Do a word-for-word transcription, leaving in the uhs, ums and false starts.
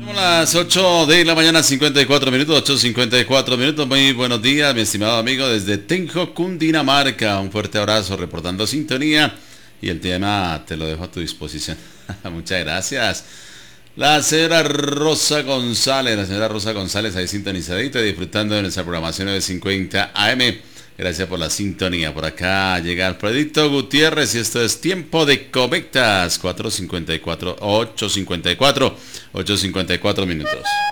Son las ocho de la mañana, cincuenta y cuatro minutos, ocho cincuenta y cuatro minutos. Muy buenos días, mi estimado amigo, desde Tenjo, Cundinamarca. Un fuerte abrazo, reportando sintonía. Y el tema te lo dejo a tu disposición. Muchas gracias. La señora Rosa González, la señora Rosa González ahí sintonizadita, disfrutando de nuestra programación de cincuenta A M. Gracias por la sintonía. Por acá llega Alfredito Gutiérrez y esto es Tiempo de Conectas. cuatro cincuenta y cuatro, ocho cincuenta y cuatro, ocho cincuenta y cuatro minutos.